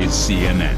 is CNN.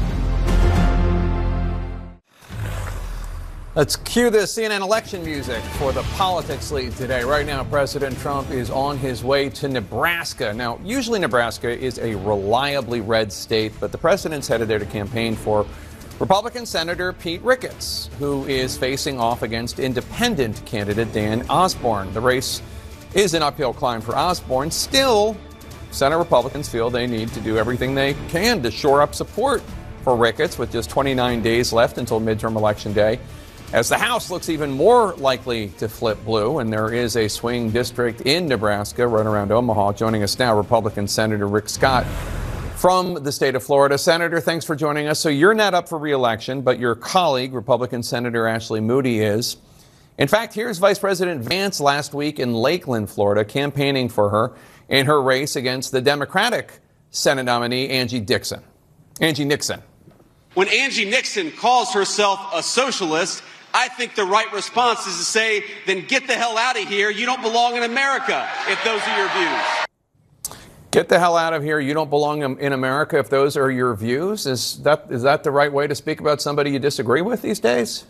Let's cue the CNN election music for the politics lead today. Right now, President Trump is on his way to Nebraska. Now, usually Nebraska is a reliably red state, but the president's headed there to campaign for Republican Senator Pete Ricketts, who is facing off against independent candidate Dan Osborne. The race is an uphill climb for Osborne. Still, Senate Republicans feel they need to do everything they can to shore up support for Ricketts with just 29 days left until midterm election day, as the House looks even more likely to flip blue, and there is a swing district in Nebraska right around Omaha. Joining us now, Republican Senator Rick Scott from the state of Florida. Senator, thanks for joining us. So you're not up for re-election, but your colleague, Republican Senator Ashley Moody, is. In fact, here's Vice President Vance last week in Lakeland, Florida, campaigning for her in her race against the Democratic Senate nominee, Angie Nixon. When Angie Nixon calls herself a socialist, I think the right response is to say, then get the hell out of here. You don't belong in America if those are your views. Get the hell out of here. You don't belong in America if those are your views. Is that the right way to speak about somebody you disagree with these days?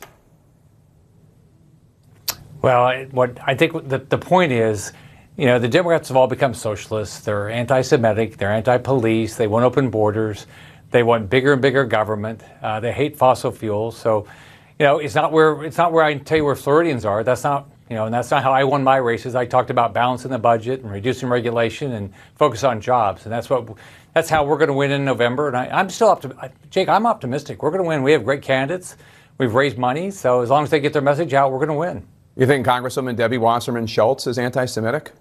Well, what I think the point is, you know, the Democrats have all become socialists. They're anti-Semitic. They're anti-police. They want open borders. They want bigger and bigger government. They hate fossil fuels. So, you know, it's not where I can tell you where Floridians are. That's not, you know, and that's not how I won my races. I talked about balancing the budget and reducing regulation and focus on jobs. And that's how we're going to win in November. And I'm still Jake, I'm optimistic. We're going to win. We have great candidates. We've raised money. So as long as they get their message out, we're going to win. You think Congresswoman Debbie Wasserman Schultz is anti-Semitic?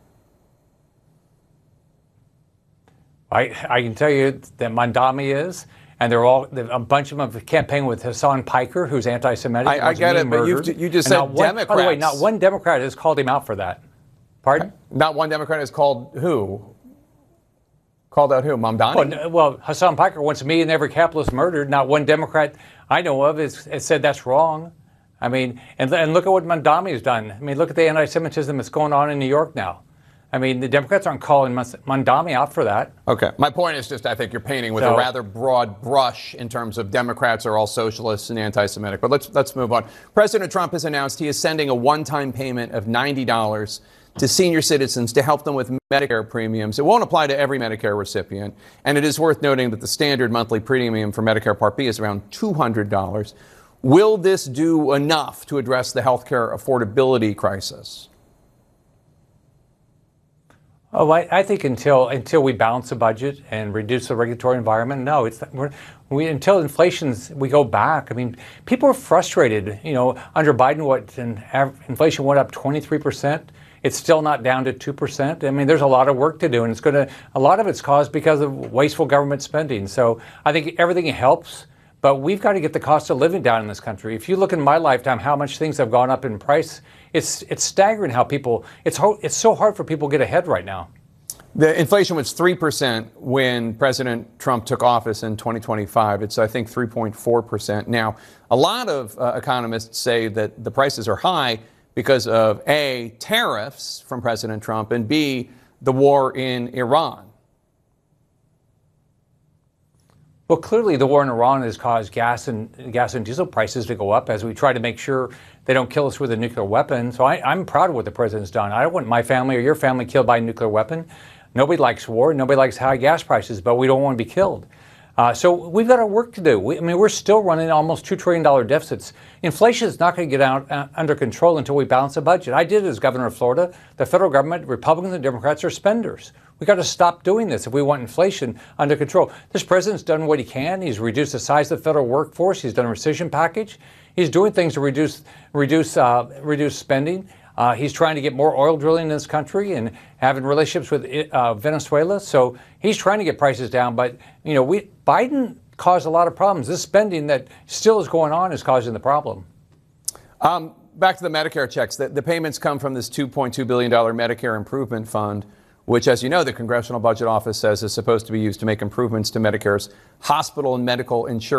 I can tell you that Mondami is. And a bunch of them have campaigned with Hassan Piker, who's anti-Semitic. I get it, but you just said Democrats. By the way, not one Democrat has called him out for that. Pardon? Not one Democrat has called who? Called out who? Mamdani? Well, Hassan Piker wants me and every capitalist murdered. Not one Democrat I know of has said that's wrong. I mean, and look at what Mondami has done. I mean, look at the anti-Semitism that's going on in New York now. I mean, the Democrats aren't calling Mondami out for that. Okay. My point is just I think you're painting with a rather broad brush in terms of Democrats are all socialists and anti-Semitic. But let's move on. President Trump has announced he is sending a one-time payment of $90 to senior citizens to help them with Medicare premiums. It won't apply to every Medicare recipient. And it is worth noting that the standard monthly premium for Medicare Part B is around $200. Will this do enough to address the health care affordability crisis? Oh, I think until we balance the budget and reduce the regulatory environment, no, until we go back. I mean, people are frustrated. You know, under Biden, inflation went up 23%. It's still not down to 2%. I mean, there's a lot of work to do, and a lot of it's caused because of wasteful government spending. So I think everything helps, but we've got to get the cost of living down in this country. If you look in my lifetime, how much things have gone up in price. It's staggering how it's so hard for people to get ahead right now. The inflation was 3% when President Trump took office in 2025. It's, I think, 3.4% now. A lot of economists say that the prices are high because of A, tariffs from President Trump, and B, the war in Iran. Well, clearly the war in Iran has caused gas and diesel prices to go up as we try to make sure they don't kill us with a nuclear weapon. So I'm proud of what the president's done. I don't want my family or your family killed by a nuclear weapon. Nobody likes war. Nobody likes high gas prices, but we don't want to be killed. So we've got our work to do. We're still running almost $2 trillion deficits. Inflation is not going to get out under control until we balance the budget. I did as governor of Florida. The federal government, Republicans and Democrats, are spenders. We've got to stop doing this if we want inflation under control. This president's done what he can. He's reduced the size of the federal workforce. He's done a rescission package. He's doing things to reduce spending. He's trying to get more oil drilling in this country and having relationships with Venezuela. So he's trying to get prices down. But, you know, Biden caused a lot of problems. This spending that still is going on is causing the problem. Back to the Medicare checks. The payments come from this $2.2 billion Medicare Improvement Fund, which, as you know, the Congressional Budget Office says is supposed to be used to make improvements to Medicare's hospital and medical insurance